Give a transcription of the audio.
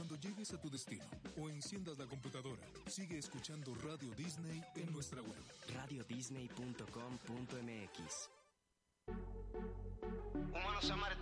Cuando llegues a tu destino o enciendas la computadora, sigue escuchando Radio Disney en nuestra web. radiodisney.com.mx. Humanos a Marte.